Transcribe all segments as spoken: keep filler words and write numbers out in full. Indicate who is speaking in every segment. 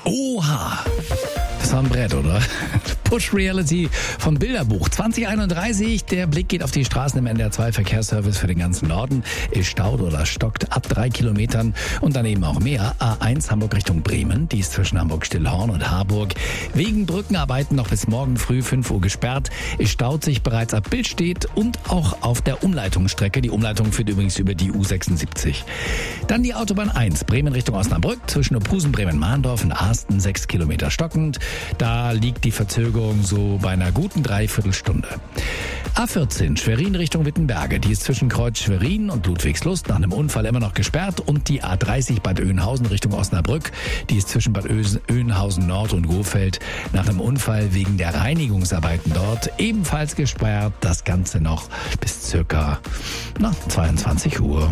Speaker 1: Oha! Das war ein Brett, oder? Push Reality vom Bilderbuch. zwanzig einunddreißig, der Blick geht auf die Straßen im N D R zwei Verkehrsservice für den ganzen Norden. Es staut oder stockt ab drei Kilometern und daneben auch mehr. A eins Hamburg Richtung Bremen, die ist zwischen Hamburg-Stillhorn und Harburg. Wegen Brückenarbeiten noch bis morgen früh fünf Uhr gesperrt. Es staut sich bereits ab Billstedt und auch auf der Umleitungsstrecke. Die Umleitung führt übrigens über die U sechsundsiebzig. Dann die Autobahn eins, Bremen Richtung Osnabrück, zwischen Ophusen, Bremen-Mahndorf und Arsten, sechs Kilometer stockend. Da liegt die Verzögerung so bei einer guten Dreiviertelstunde. A vierzehn, Schwerin Richtung Wittenberge. Die ist zwischen Kreuz Schwerin und Ludwigslust nach einem Unfall immer noch gesperrt. Und die A dreißig Bad Oeynhausen Richtung Osnabrück. Die ist zwischen Bad Oeynhausen Nord und Gohfeld nach einem Unfall wegen der Reinigungsarbeiten dort ebenfalls gesperrt. Das Ganze noch bis circa na, zweiundzwanzig Uhr.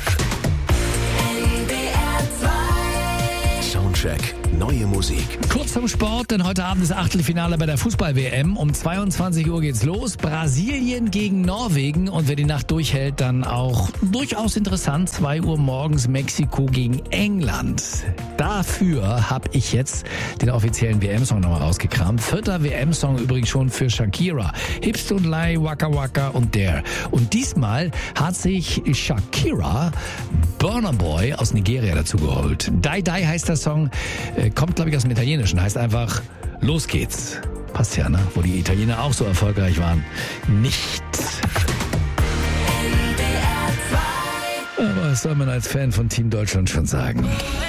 Speaker 2: Soundcheck. Neue Musik.
Speaker 1: Kurz zum Sport, denn heute Abend ist Achtelfinale bei der Fußball-W M. Um zweiundzwanzig Uhr geht's los. Brasilien gegen Norwegen. Und wer die Nacht durchhält, dann auch durchaus interessant. zwei Uhr morgens Mexiko gegen England. Dafür habe ich jetzt den offiziellen W M-Song nochmal rausgekramt. Vierter W M-Song übrigens schon für Shakira. Hips und Lai, Waka Waka und Dare. Und diesmal hat sich Shakira Burna Boy aus Nigeria dazu geholt. Die Die heißt der Song. Kommt, glaube ich, aus dem Italienischen. Heißt einfach, los geht's. Passt ja, ne? Wo die Italiener auch so erfolgreich waren. Nicht. Aber was soll man als Fan von Team Deutschland schon sagen?